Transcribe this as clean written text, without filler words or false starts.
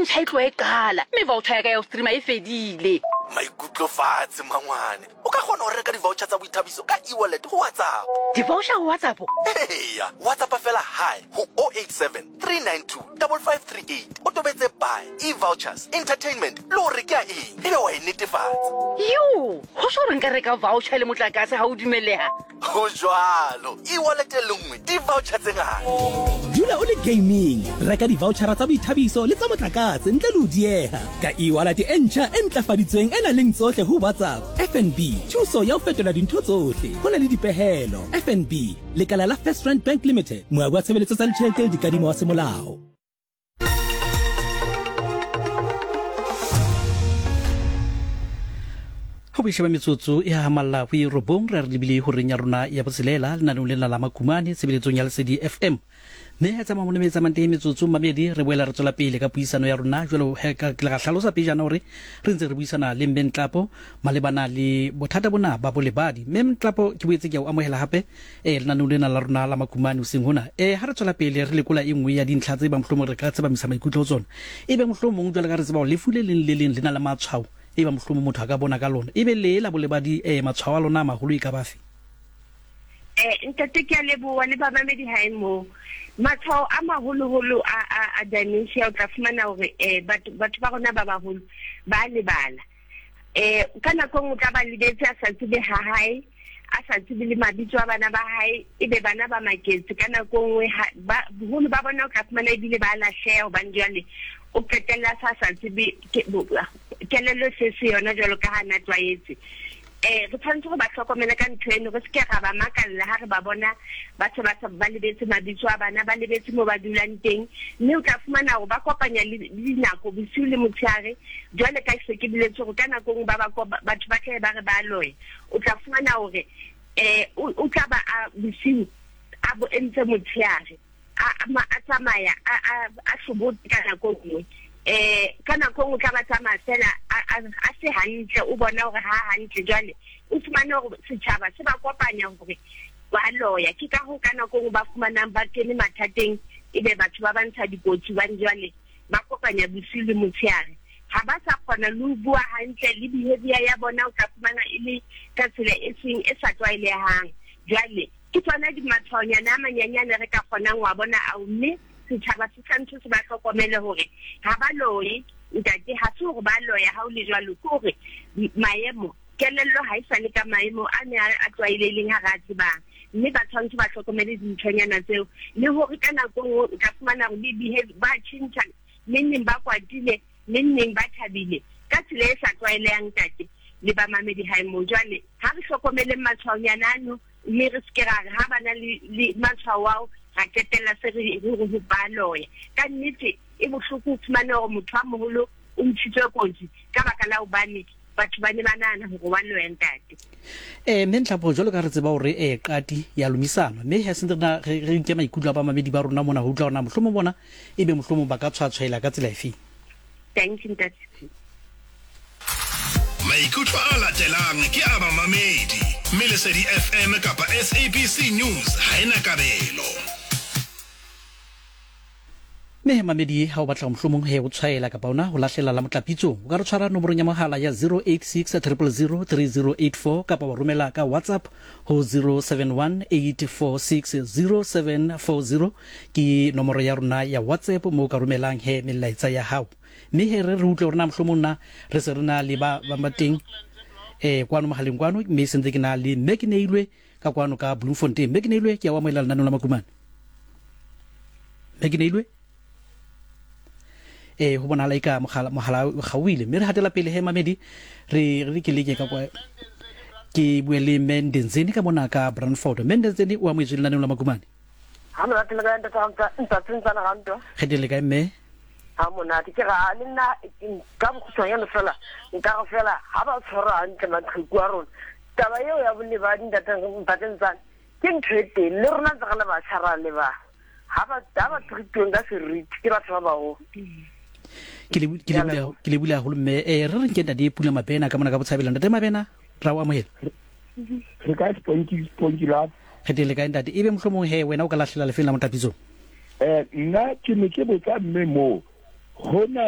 ntšha e tlo e qala mme voucher ya ka ya streama e fedile maikutlo fatshe mangwane o ka kgona ho reka di-voucher tsa boithabiso ka e-wallet ho WhatsApp di-voucher ho WhatsApp eya WhatsApp fela hi ho 087 392 5538 o tobetse buy e-vouchers entertainment le hore ke ya eng ebe wa e netefatsa yo ho so re nka reka voucher le motlakase ha o dumeleha ho jwalo e-wallet e lengwe di-voucher tse ngata dula o le gaming reka di-vouchera tsa boithabiso le tsa motlakase ntle le ho dieha ka e-wallet e ntjha e ntlafaditsweng e nang le tsohle ho WhatsApp FNB thuso ya ho fetola dintho tsohle ho na le dipehelo FNB lekala la First Rand Bank Limited moabi wa tshebeletso tsa ditjhelete le dikadimo wa semolao ho bisheba metsotso e hamalla ho irobong re lebile ho renya rona ya boselela le nang le la makumane sebeletsong ya Lesedi FM me ha tsama mone metsa manteng metsotso mabedi re boela re tsola pele ka puisano ya rona jwalo ka hlalosa pejana hore re ntse re buisana le Mmentlapo malebana le bothata bona ba bolebadi Mmentlapo ke boetse ke a amohela hape le nang le la rona la makumane o seng hona ha re tsola pele re lekola engwe ya dintlha tse ba mhlomo re ka tseba misa maikutlo tsona ebe mhlomong jwalo ka re tseba le fule le leng le na la matshwao eba mhlomo motho ka bona ka lona ebe le la bolebadi matshwao a lona maholo e ka bafe ntate ke a leboha le babamedi hae mo matshwao a maholoholo a dementia o tla fumana hore batho ba rona ba baholo ba lebala ka nako o tla ba lebetse a sa tsebe ha hae a sa tsebe le mabitso a bana ba hae ebe bana ba maketse ka nako nngwe boholo ba bona o tla fumana ebile ba lahleha hobane jwale o qetella sa tsebe kelello se yona jwalo ka ha na tlwaetse re tshwanetse go ba hlokomela ka ntho eno re seke ra ba makalla ha re ba bona ba lebetse mabitso a bana ba lebetse mo ba dulang teng mme o tla fumana hore ba kopanya le dinako bosiu le motshehare jwale ka se ke biletse gore ka nako ngwe batho ba tla ba re ba loya o tla fumana hore o tla ba bosiu a bo entse motshehare a tsamaya a shobotse ka nako ngwe kana go tla ba tsamaya fela a se hantle o bona hore ha hantle jwale o fumana hore setjhaba se ba kopanya hore ba loya ke ka ho kana go ba fumanang ba kene mathateng ebe batho ba bantsha dikotsi ba jwale ba kopanya bosiu le motshehare ha ba sa kgona le ho bua hantle le behavior ya bona o tla fumana ile ka tsela e seng e sa tlwaelehang jwale ke tsona di matshwaonyana a manyanyane re ka kgonang wa bona a mme setjhaba se tshwanetse se ba hlokomele hore ha ba loye ntate ha se hore ba loya ha o le jwalo ke hore maemo kelello ha isa le ka maemo a ne a tlwaelehileng ha ra tsebang mme ba tshwanetse ba hlokomele dinthonyana tseo le hore ka nako o tla fumana hore behave ba tjhentjha neng ba kwatile neng ba thabile ka tsela e sa tlwaelehang tate le ba mamedi hae mo jwale ha re hlokomele matshwaonyana ano mme re se ra ha bana le matshwao ao ra ketella se re ba loya ka nnete e bohloko fumana hore motho a moholo o ntshitswe kotsi ka baka la hobane batho ba ne ba nana hore wa loya ntate Mmentlapo jwalo ka re tseba hore qati ya lumisano mme ha sentse re nke maikutlo ba mamedi ba rona mona ho utla ona mohlomo bona ebe mohlomo ba ka tshwaela ka tsela efe thank you ntate maikutlo a latelang ke a ba mamedi mme Lesedi FM kapa SABC News ha ena kabelo me mamedi ha o batla mhlomong he o tshwaela kapa ona ho lahlela la motlapitso o ka re tshwara nomorong ya mohala ya 086 000 3084 kapa wa romela ka WhatsApp ho 0718460740 ke nomoro ya rona ya WhatsApp mo ka romelang he melaetsa ya hao mme he re utlwe rona mhlomong na re se rena le ba mateng kwano mahaleng kwano mme sentse ke na le Mekineilwe ka kwano ka Bloemfontein Mekineilwe ke a wa moela lana la makumane Mekineilwe ho bona la ika mohala gawile mme re hatela pele he mamedi re ke leke ka kwa ke buele Mendenzeni ka bona ka Brandford Mendenzeni o a mo itshela la makumane ha mo ratela ka nta tsana ganto khedele ka mme ha mona ke ga nna ka bokgutshwanyana fela nka go fela ha ba tshwara hantle matlhoko a rona taba eo ya bone ba dintatsana ke nthoete le rona tsagala ba tshara le ba ha ba tritweng ka seriti ke batho ba bago ke le bula holo mme re re ke ntate e pula mabena ka mona ka botshabela ntate mabena ra o amohela re ka sponge la khedele ka ntate ebe mhlomong he wena o ka lahlela lefeng la motapiso nna ke ne ke botsa mme mo hona